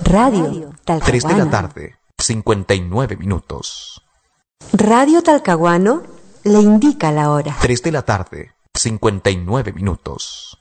Radio 3 de la Talcahuano. tarde, 59 minutos. Radio Talcahuano le indica la hora. 3 de la tarde, 59 minutos.